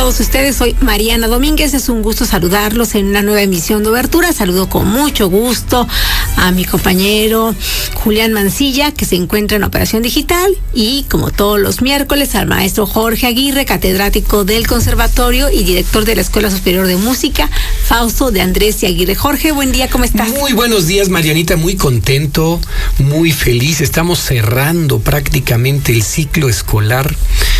todos ustedes. Soy Mariana Domínguez. Es un gusto saludarlos en una nueva emisión de Obertura. Saludo con mucho gusto a mi compañero Julián Mancilla, que se encuentra en Operación Digital, y como todos los miércoles al maestro Jorge Aguirre, catedrático del Conservatorio y director de la Escuela Superior de Música Fausto de Andrés y Aguirre. Jorge, buen día, ¿cómo estás? Muy buenos días, Marianita, muy contento, muy feliz. Estamos cerrando prácticamente el ciclo escolar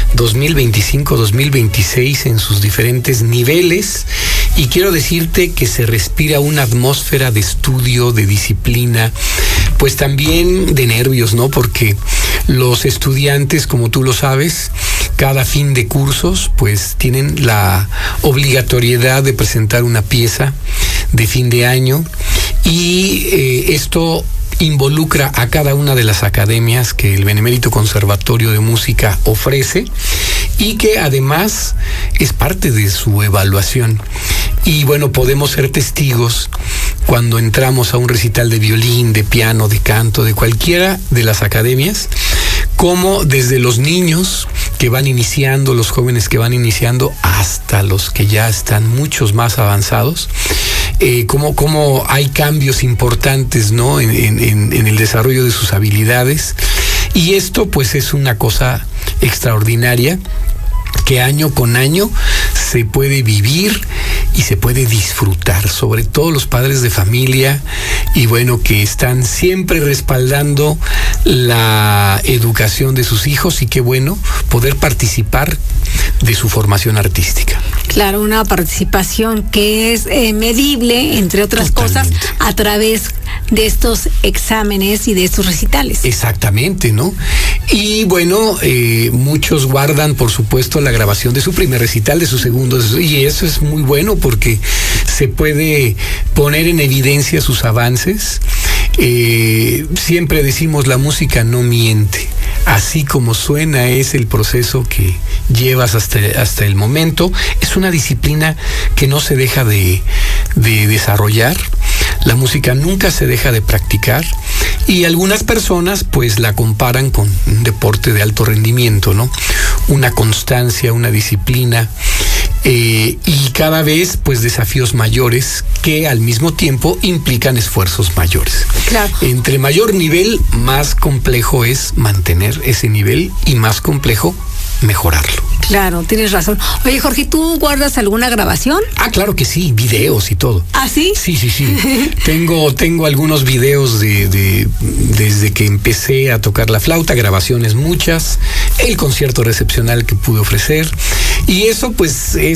2025-2026 en sus diferentes niveles, y quiero decirte que se respira una atmósfera de estudio, de disciplina, pues también de nervios, ¿no? Porque los estudiantes, como tú lo sabes, cada fin de cursos pues tienen la obligatoriedad de presentar una pieza de fin de año, y esto involucra a cada una de las academias que el Benemérito Conservatorio de Música ofrece, y que además es parte de su evaluación. Y bueno, podemos ser testigos cuando entramos a un recital de violín, de piano, de canto, de cualquiera de las academias, como desde los niños que van iniciando, los jóvenes que van iniciando, hasta los que ya están muchos más avanzados, cómo hay cambios importantes, ¿no? en el desarrollo de sus habilidades. Y esto pues es una cosa extraordinaria que año con año se puede vivir y se puede disfrutar, sobre todo los padres de familia, y bueno, que están siempre respaldando la educación de sus hijos, y qué bueno poder participar de su formación artística. Claro, una participación que es medible, entre otras Totalmente. cosas, a través de estos exámenes y de estos recitales. Exactamente, ¿no? Y bueno, muchos guardan, por supuesto, la grabación de su primer recital, de su segundo, y eso es muy bueno porque se puede poner en evidencia sus avances. Siempre decimos, la música no miente. Así como suena es el proceso que llevas hasta el momento. Es una disciplina que no se deja de desarrollar. La música nunca se deja de practicar, y algunas personas pues la comparan con un deporte de alto rendimiento, ¿no? Una constancia, una disciplina, y cada vez pues desafíos mayores que al mismo tiempo implican esfuerzos mayores. Claro. Entre mayor nivel, más complejo es mantener ese nivel, y más complejo mejorarlo. Claro, tienes razón. Oye, Jorge, ¿tú guardas alguna grabación? Ah, claro que sí, videos y todo. ¿Ah, sí? Sí. Tengo algunos videos desde que empecé a tocar la flauta, grabaciones muchas, el concierto recepcional que pude ofrecer, y eso pues es